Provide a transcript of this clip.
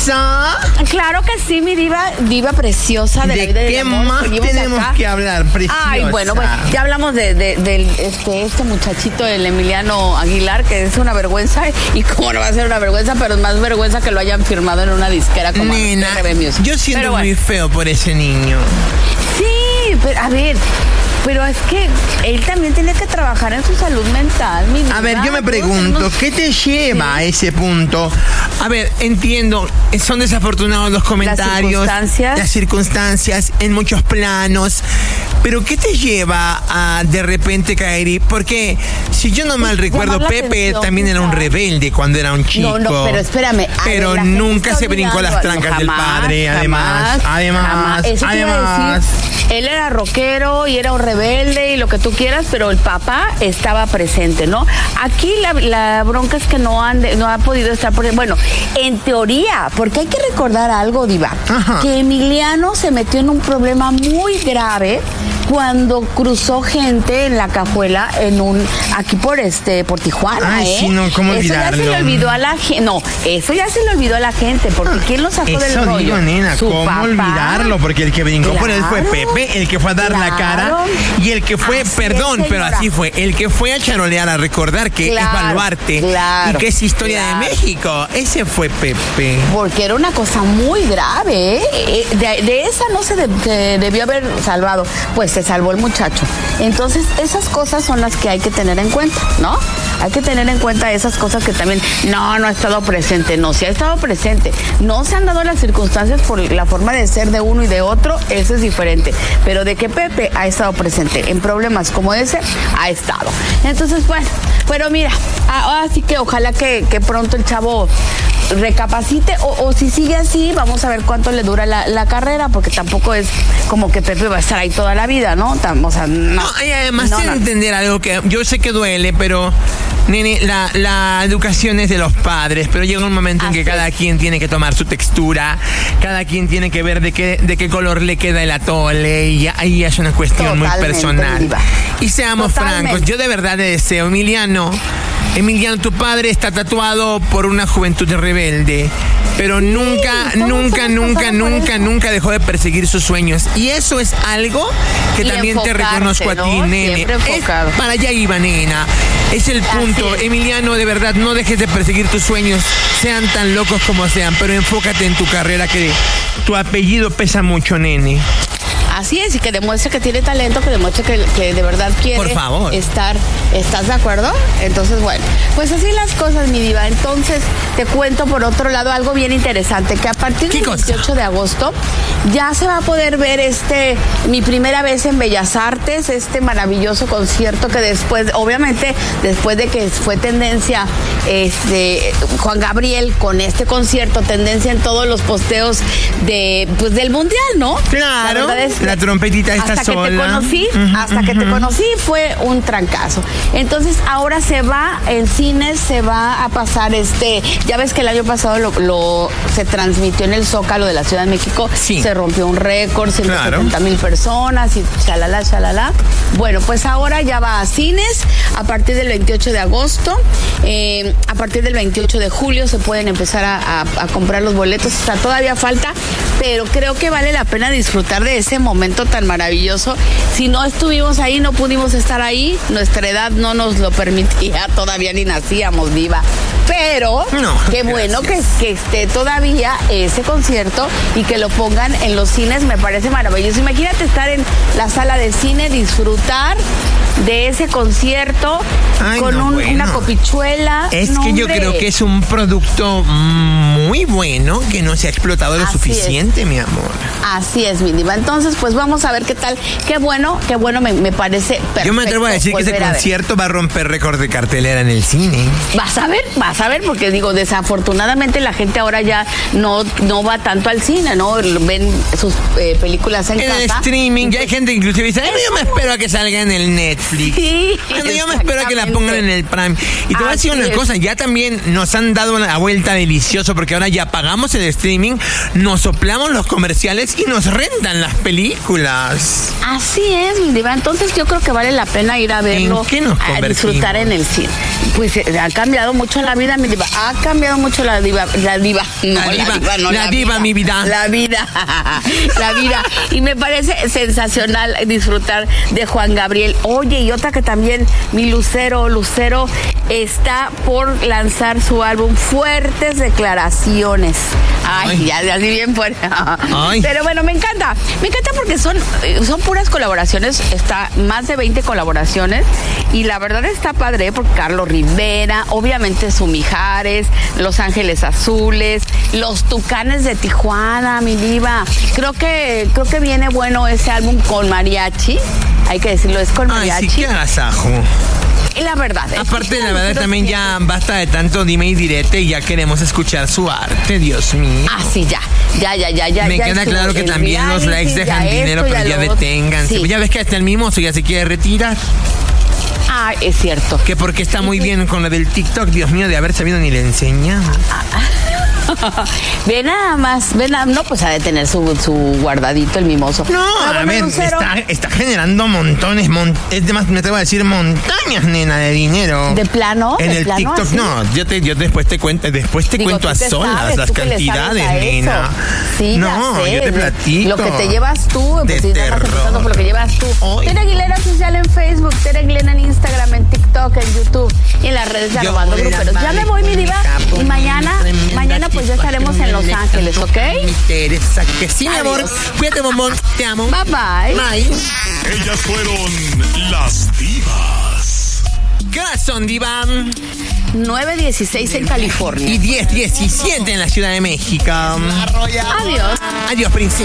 Elsa. Claro que sí, mi diva preciosa de la vida ¿De qué más tenemos que hablar, preciosa? Ay, bueno, pues ya hablamos del este muchachito, el Emiliano Aguilar, que es una vergüenza, y cómo no va a ser una vergüenza, pero es más vergüenza que lo hayan firmado en una disquera como Nena, yo siento muy feo por ese niño. Sí, pero a ver, pero es que él también tiene que trabajar en su salud mental, mi vida. A ver, yo me pregunto, ¿qué te lleva a ese punto? A ver, entiendo, son desafortunados los comentarios, las circunstancias en muchos planos, pero ¿qué te lleva a de repente caer? Porque si yo no mal recuerdo, Pepe también era un rebelde cuando era un chico. No, pero espérame. Pero nunca se brincó las trancas del padre, además. Él era rockero y era un rebelde y lo que tú quieras, pero el papá estaba presente, ¿no? Aquí la bronca es que no ha podido estar bueno, en teoría, porque hay que recordar algo, Diva. Ajá. Que Emiliano se metió en un problema muy grave cuando cruzó gente en la cajuela aquí por Tijuana. Ay, sí, no, ¿cómo olvidarlo? Eso ya se le olvidó a la gente. No, eso ya se le olvidó a la gente, porque ¿quién lo sacó del rollo? Digo, nena, ¿cómo olvidarlo? Porque el que brincó por él fue Pepe, el que fue a dar la cara, y el que fue, pero así fue, el que fue a charolear, a recordar que es Baluarte y que es historia de México. Ese fue Pepe. Porque era una cosa muy grave, ¿eh? De esa no se debió haber salvado. Pues se salvó el muchacho. Entonces, esas cosas son las que hay que tener en cuenta, ¿no? Hay que tener en cuenta esas cosas que también, no ha estado presente. No, sí ha estado presente. No se han dado las circunstancias por la forma de ser de uno y de otro, eso es diferente. Pero de que Pepe ha estado presente en problemas como ese, ha estado. Entonces, bueno, pero mira, ahora sí que ojalá que pronto el chavo recapacite, o si sigue así, vamos a ver cuánto le dura la carrera, porque tampoco es como que Pepe va a estar ahí toda la vida, ¿no? O sea, no. Y además tiene que entender algo que yo sé que duele, pero nene, la educación es de los padres, pero llega un momento en que cada quien tiene que tomar su textura, cada quien tiene que ver de qué color le queda el atole, y ahí es una cuestión muy personal. Viva. Y seamos francos, yo de verdad le deseo, Emiliano, tu padre está tatuado por una juventud rebelde, pero nunca dejó de perseguir sus sueños. Y eso es algo que también te reconozco a ti, nene. Para allá iba, nena. Es el punto. Emiliano, de verdad, no dejes de perseguir tus sueños, sean tan locos como sean, pero enfócate en tu carrera, que tu apellido pesa mucho, nene. Así es, y que demuestre que tiene talento, que demuestre que de verdad quiere estar. ¿Estás de acuerdo? Entonces, bueno, pues así las cosas, mi diva. Entonces, te cuento por otro lado algo bien interesante, que a partir del 18 de agosto ya se va a poder ver Mi Primera Vez en Bellas Artes, este maravilloso concierto que después, obviamente, después de que fue tendencia Juan Gabriel con este concierto, tendencia en todos los posteos del Mundial, ¿no? Claro. La trompetita está sola. Hasta que te conocí fue un trancazo. Entonces ahora en cines se va a pasar ya ves que el año pasado se transmitió en el Zócalo de la Ciudad de México. Sí. Se rompió un récord, 170,000 personas y chalala. Bueno, pues ahora ya va a cines a partir del 28 de agosto. A partir del 28 de julio se pueden empezar a comprar los boletos. O sea, todavía falta, pero creo que vale la pena disfrutar de ese momento tan maravilloso. Si no estuvimos ahí, no pudimos estar ahí, nuestra edad no nos lo permitía, todavía ni nacíamos, diva. Pero qué bueno que esté todavía ese concierto y que lo pongan en los cines, me parece maravilloso. Imagínate estar en la sala de cine, disfrutar de ese concierto con una copichuela. Es que yo creo que es un producto muy bueno que no se ha explotado lo suficiente, mi amor. Así es, mi diva. Entonces, pues vamos a ver qué tal. Qué bueno, me parece perfecto. Yo me atrevo a decir que ese concierto va a romper récord de cartelera en el cine. Vas a ver, porque digo, desafortunadamente la gente ahora ya no va tanto al cine, ¿no? Ven sus películas en casa. En el streaming, ya hay gente inclusive dice, yo me espero a que salga en el Netflix. Sí, yo me espero a que la pongan en el Prime. Y te voy a decir una cosa, ya también nos han dado una vuelta deliciosa, porque ahora ya pagamos el streaming, nos soplamos los comerciales y nos rentan las películas. Así es, mi diva. Entonces yo creo que vale la pena ir a verlo, ¿En qué nos a disfrutar en el cine. Pues ha cambiado mucho la vida, mi diva. Ha cambiado mucho la diva. La diva. No, la diva, mi vida. La vida. La vida. Y me parece sensacional disfrutar de Juan Gabriel. Oye, y otra que también, mi Lucero está por lanzar su álbum Fuertes Declaraciones. Ay. Ya así bien fuerte. Pero bueno, me encanta porque son puras colaboraciones, está más de 20 colaboraciones y la verdad está padre porque Carlos Rivera, obviamente su Mijares, Los Ángeles Azules, Los Tucanes de Tijuana, mi diva. Creo que viene bueno ese álbum con mariachi, hay que decirlo, es con mariachi. Ay, sí, qué agasajo. La verdad. Aparte, la verdad, también ya basta de tanto dime y direte y ya queremos escuchar su arte, Dios mío. Ah, sí, ya. Me queda claro que también los likes dejan dinero, pero ya deténganse. Sí. Ya ves que hasta el mimoso ya se quiere retirar. Ah, es cierto. Que porque está muy bien con lo del TikTok, Dios mío, de haber sabido ni le enseñaba. Ve nada más, no, pues ha de tener su guardadito el mimoso. No, a ver, está generando montones, es de más, me atrevo a decir montañas, nena, de dinero. ¿De plano? En el plano, TikTok, así? No, yo después te cuento a solas las cantidades, nena. Sí, no, ya sé, yo te platico. Lo que te llevas tú, de pues terror. Por lo que llevas tú. Tere Aguilera Oficial en Facebook, Tere Aguilera en Instagram, en TikTok, en YouTube y en las redes de Arrobando Gruperos. Ya me voy, mi diva, y mañana pues ya estaremos en Los Ángeles, ¿ok? Teresa, que sí, mi amor. Cuídate, bombón. Te amo. Bye, bye. Bye. Ellas fueron las divas. ¿Qué horas son, diva? 9:16 en California. Y 10:17 en la Ciudad de México. Adiós. Adiós, princesa.